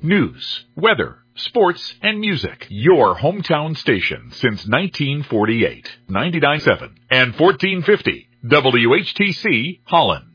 news, weather, sports, and music. Your hometown station since 1948. 99.7 and 1450 WHTC Holland.